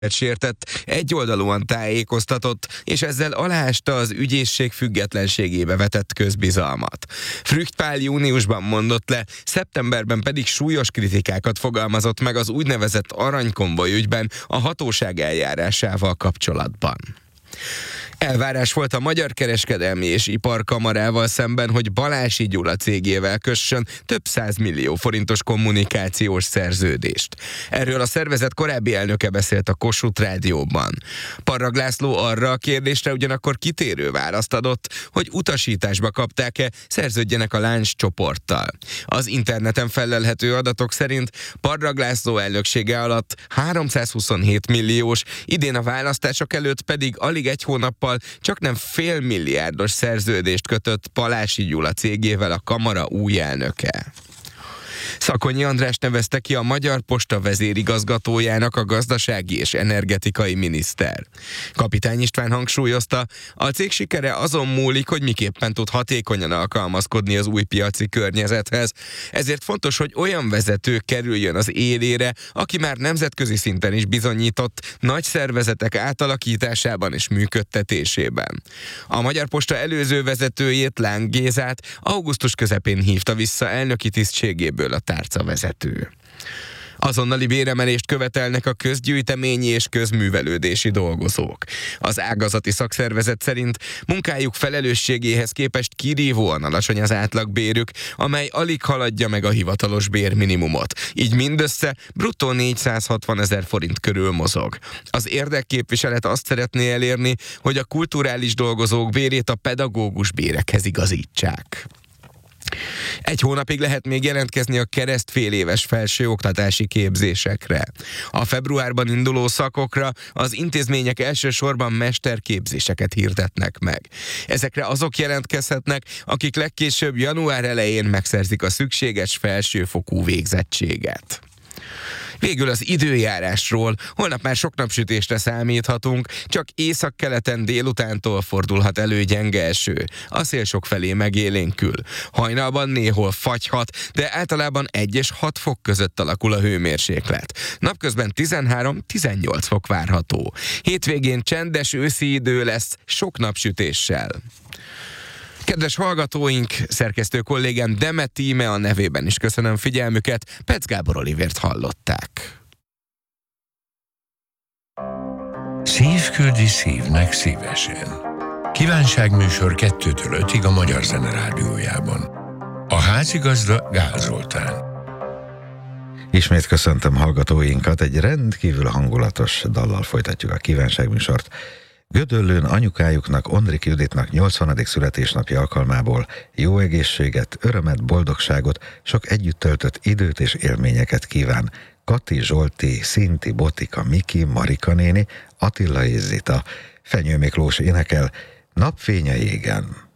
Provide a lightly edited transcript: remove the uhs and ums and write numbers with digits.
sértett, egyoldalúan tájékoztatott, és ezzel aláásta az ügyészség függetlenségébe vetett közbizalmat. Frücht Pál júniusban mondott le, szeptemberben pedig súlyos kritikákat fogalmazott meg az úgynevezett aranykonvoj ügyben a hatóság eljárásával kapcsolatban. Elvárás volt a Magyar Kereskedelmi és Iparkamarával szemben, hogy Balási Gyula cégével kössön több 100 millió forintos kommunikációs szerződést. Erről a szervezet korábbi elnöke beszélt a Kossuth Rádióban. Parrag László arra a kérdésre ugyanakkor kitérő választ adott, hogy utasításba kapták-e, szerződjenek a Láncs csoporttal. Az interneten fellelhető adatok szerint Parrag László elnöksége alatt 327 milliós, idén a választások előtt pedig alig egy hónappal csaknem félmilliárdos szerződést kötött Balási Gyula cégével a kamara új elnöke. Szakonyi András nevezte ki a Magyar Posta vezérigazgatójának a gazdasági és energetikai miniszter. Kapitány István hangsúlyozta, a cég sikere azon múlik, hogy miképpen tud hatékonyan alkalmazkodni az új piaci környezethez. Ezért fontos, hogy olyan vezető kerüljön az élére, aki már nemzetközi szinten is bizonyított nagy szervezetek átalakításában és működtetésében. A Magyar Posta előző vezetőjét, Láng Gézát augusztus közepén hívta vissza elnöki tisztségéből a tárcavezető. Azonnali béremelést követelnek a közgyűjteményi és közművelődési dolgozók. Az ágazati szakszervezet szerint munkájuk felelősségéhez képest kirívóan alacsony az átlagbérük, amely alig haladja meg a hivatalos bérminimumot. Így mindössze bruttó 460 000 forint körül mozog. Az érdekképviselet azt szeretné elérni, hogy a kulturális dolgozók bérét a pedagógus bérekhez igazítsák. Egy hónapig lehet még jelentkezni a keresztféléves felsőoktatási képzésekre. A februárban induló szakokra az intézmények elsősorban mesterképzéseket hirdetnek meg. Ezekre azok jelentkezhetnek, akik legkésőbb január elején megszerzik a szükséges felsőfokú végzettséget. Végül az időjárásról. Holnap már sok napsütésre számíthatunk, csak északkeleten délutántól fordulhat elő gyenge eső. A szél sokfelé megélénkül. Hajnalban néhol fagyhat, de általában 1 és 6 fok között alakul a hőmérséklet. Napközben 13-18 fok várható. Hétvégén csendes őszi idő lesz, sok napsütéssel. Kedves hallgatóink, szerkesztő kollégám Demet Íme a nevében is köszönöm figyelmüket, Pec Gábor Olivért hallották. Szív küldi szívnek szívesen. Kívánságműsor 2-től 5-ig a Magyar Zene Rádiójában. A házigazda Gál Zoltán. Ismét köszöntöm hallgatóinkat, egy rendkívül hangulatos dallal folytatjuk a kívánságműsort. Gödöllőn anyukájuknak, Ondrik Juditnak 80. születésnapja alkalmából jó egészséget, örömet, boldogságot, sok együtt töltött időt és élményeket kíván Kati, Zsolti, Szinti, Botika, Miki, Marika néni, Attila és Zita. Fenyő Miklós énekel Napfény a jégen.